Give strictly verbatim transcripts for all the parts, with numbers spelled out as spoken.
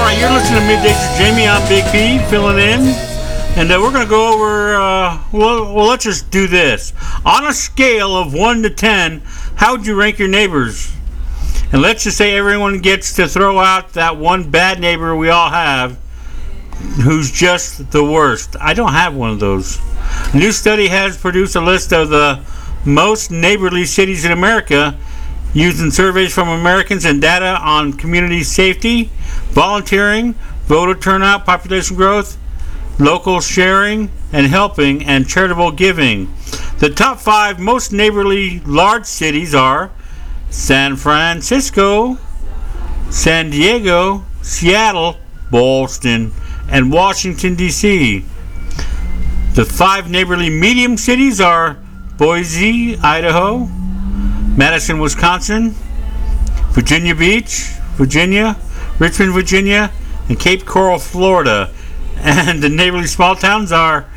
right, you're listening to Middays with Jamie. I'm Big B, filling in. And uh, we're going to go over, uh, well, well, let's just do this. On a scale of one to ten, how would you rank your neighbors? And let's just say everyone gets to throw out that one bad neighbor we all have who's just the worst. I don't have one of those. A new study has produced a list of the most neighborly cities in America using surveys from Americans and data on community safety, volunteering, voter turnout, population growth, local sharing and helping, and charitable giving. The top five most neighborly large cities are San Francisco, San Diego, Seattle, Boston, and Washington, D C The five neighborly medium cities are Boise, Idaho, Madison, Wisconsin, Virginia Beach, Virginia, Richmond, Virginia, and Cape Coral, Florida. And the neighborly small towns are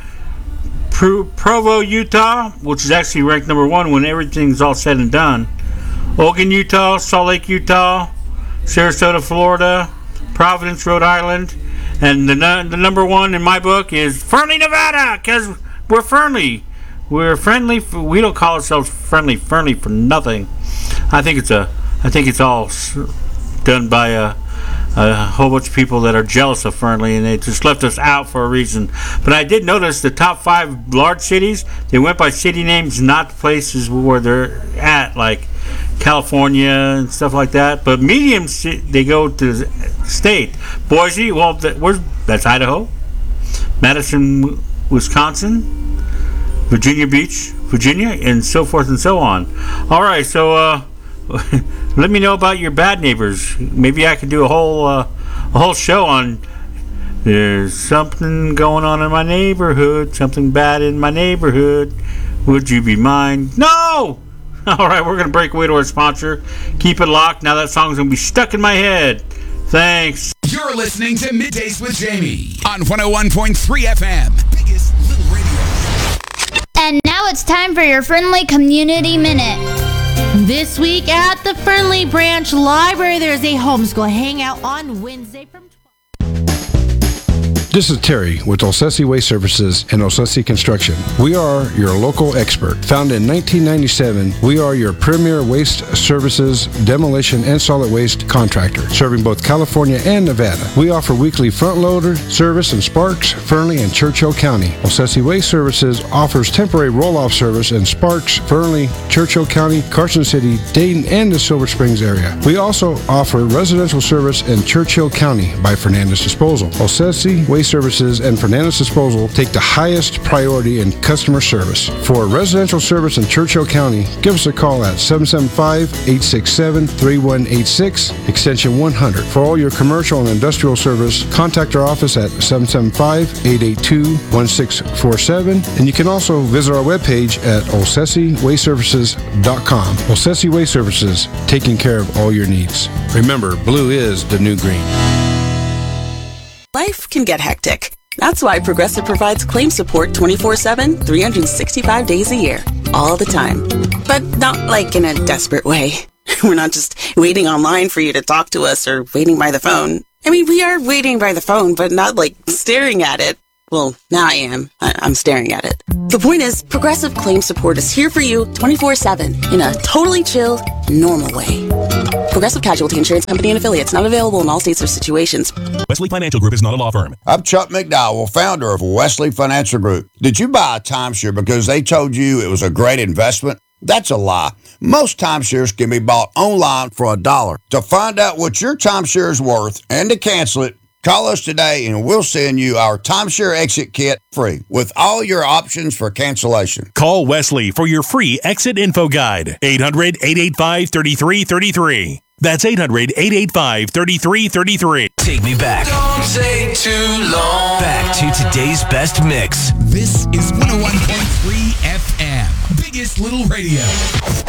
Provo, Utah, which is actually ranked number one when everything's all said and done, Oregon, Utah, Salt Lake, Utah, Sarasota, Florida, Providence, Rhode Island, and the the number one in my book is Fernley, Nevada, because we're Fernley. We're friendly. For, we don't call ourselves friendly Fernley for nothing. I think it's a. I think it's all done by a, a whole bunch of people that are jealous of Fernley, and they just left us out for a reason. But I did notice the top five large cities. They went by city names, not places where they're at, like California and stuff like that. But medium, they go to state. Boise, well, where's that's Idaho. Madison, Wisconsin. Virginia Beach, Virginia, and so forth and so on. All right, so uh, let me know about your bad neighbors. Maybe I could do a whole uh, a whole show on there's something going on in my neighborhood, something bad in my neighborhood. Would you be mine? No! All right, we're going to break away to our sponsor. Keep it locked. Now that song's going to be stuck in my head. Thanks. You're listening to Middays with Jamie on one oh one point three F M. Biggest little radio. And now it's time for your Friendly Community Minute. This week at the Friendly Branch Library, there's a homeschool hangout on Wednesday from twelve. This is Terry with Olsesi Waste Services and Olsesi Construction. We are your local expert. Founded in nineteen ninety-seven, we are your premier waste services, demolition, and solid waste contractor, serving both California and Nevada. We offer weekly front loader service in Sparks, Fernley, and Churchill County. Olsesi Waste Services offers temporary roll-off service in Sparks, Fernley, Churchill County, Carson City, Dayton, and the Silver Springs area. We also offer residential service in Churchill County by Fernandez Disposal. Olsesi Waste Services and Fernandez Disposal take the highest priority in customer service. For residential service in Churchill County, give us a call at seven seven five, eight six seven, three one eight six, extension one hundred. For all your commercial and industrial service, contact our office at seven seven five, eight eight two, one six four seven, and you can also visit our webpage at olsesi waste services dot com. Olsesi Waste Services, taking care of all your needs. Remember, blue is the new green. Life can get hectic. That's why Progressive provides claim support twenty-four seven, three hundred sixty-five days a year, all the time. But not like in a desperate way. We're not just waiting online for you to talk to us or waiting by the phone. I mean, we are waiting by the phone, but not like staring at it. Well, now I am. I- I'm staring at it. The point is, Progressive Claim Support is here for you twenty-four seven in a totally chill, normal way. Progressive Casualty Insurance Company and Affiliates, not available in all states or situations. Wesley Financial Group is not a law firm. I'm Chuck McDowell, founder of Wesley Financial Group. Did you buy a timeshare because they told you it was a great investment? That's a lie. Most timeshares can be bought online for a dollar. To find out what your timeshare is worth and to cancel it, call us today and we'll send you our timeshare exit kit free with all your options for cancellation. Call Wesley for your free exit info guide. eight hundred, eight eight five, three three three three. That's eight hundred, eight eight five, three three three three. Take me back. Don't take too long. Back to today's best mix. This is one oh one point three F M. Biggest little radio.